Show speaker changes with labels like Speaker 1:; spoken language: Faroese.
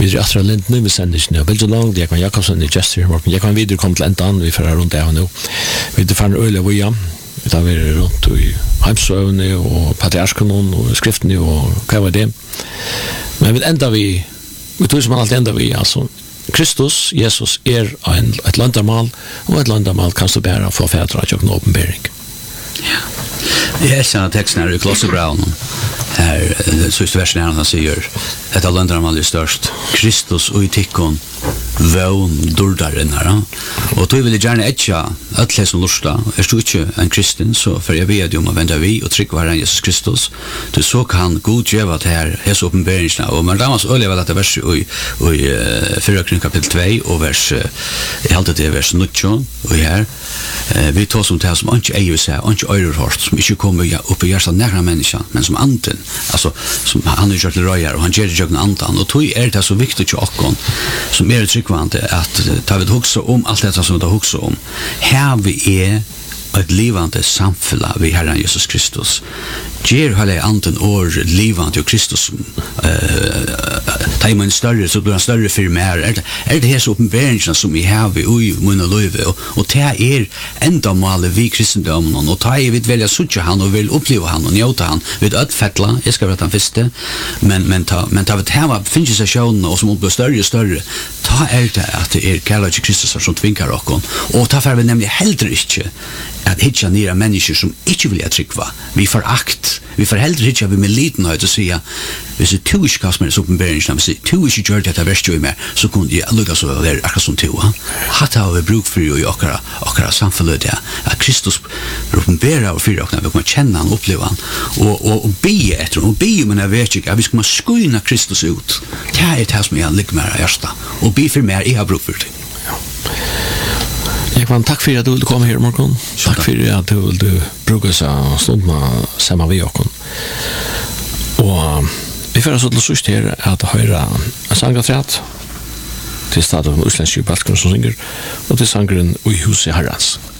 Speaker 1: Vi är efter Lind nu med sändningen och Bilge Long, Jakob Jakobsen i Jester Morgan. Jag kan vidare komma till ändan, vi får runt där nu. Vi det fann öle via. Vi tar vi runt i Heimsövne och Patriarkanon och skriften och vad var det. Men vi ända vi tror som allt ända vi alltså Kristus, Jesus ett landamal och ett landamal kan så bära för fädrar och en uppenbarelse.
Speaker 2: Ja. Jag känner texten här i Klosse Brown. Här, sista versen här han säger att alla andra mal är störst. Kristus och i tikkon vån dordaren här. Och då vill jag gärna etja att läsa lusta. Är du inte en kristen så för jag ber dig om att vända vi och trycka Herren Jesus Kristus. Du så kan God geva det här hela uppenbarelsen. Och man damas öliga att det vers i 4 kapitel 2 och vers i allt det vers 19 och här vi tar som det som inte är så inte överhört som inte kommer upp i hjärtat nära människan men som anten alltså som han har gjort röjar och han ger jag antan och tog är det så viktigt för oss som är tryggvante att ta vi också om allt detta som det också om här vi är ett livande samfälla vid Herren Jesus Kristus. Ger hela anten år livande och Kristus tar man större så blir han större för mer. Är det här så uppenbarelsen som vi har i munna löve och det är ända målet vi kristendomen och tar vi välja sucha han och vill uppleva han och njuta han vid att fettla. Jag ska berätta första men ta det här finns ju så och som blir större och större. Ta är det att det är kärlek till Kristus som tvingar oss och ta för vi nämligen heller inte att hitcha nere människor som inte vill trycka. Vi förakt. Vi får heller hitcha vi med litenhet och säga hvis det tuisk kasmer så uppenbarelsen hvis det tuisk gör det värst ju mer så kunde jag lugga så där akkurat som toa. Hatta har vi bruk för ju akkurat samfället där att Kristus uppenbarar och för att vi kommer känna han uppleva han och be efter och be men jag vet inte att vi ska skina Kristus ut. Det är det som jag ligger med hjärta och be för mer i har bruk för det.
Speaker 1: Ekman, tack för att du ville komma här morgon. Tack för att du ville bruka sig stund med samma vi och vi får så till sist här att höra en sångaträtt till staden av Usländsk balkon som synger och till sångaren i huset Herrans.